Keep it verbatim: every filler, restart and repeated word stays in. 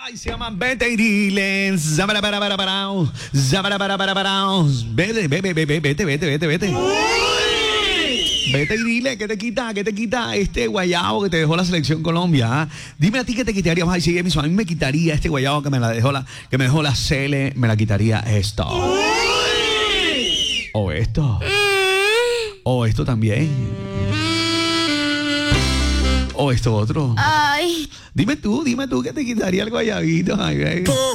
Ay, se llaman Vete y dile. Zabara para para para. Zabara para para para. Vete, vete, vete, vete, vete, vete, vete. Vete y dile, ¿qué te quita? ¿Qué te quita este guayabo que te dejó la selección Colombia? ¿Ah? Dime a ti qué te quitaría. Ay, sí, Emison, a mí me quitaría este guayabo que me la dejó la, que me dejó la Cele, me la quitaría esto. O esto. O esto también. O esto otro. Ay. Dime tú, dime tú qué te quitaría el guayabito. Ay, ay.